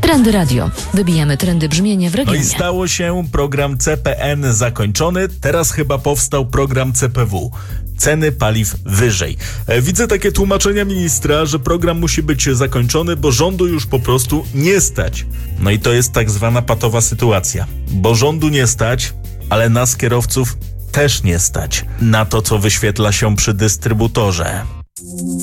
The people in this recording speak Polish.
Trendy Radio. Wybijamy trendy brzmienia w regionie. No i stało się, program CPN zakończony. Teraz chyba powstał program CPW. Ceny paliw wyżej. Widzę takie tłumaczenia ministra, że program musi być zakończony, bo rządu już po prostu nie stać. No i to jest tak zwana patowa sytuacja. Bo rządu nie stać, ale nas kierowców też nie stać na to, co wyświetla się przy dystrybutorze.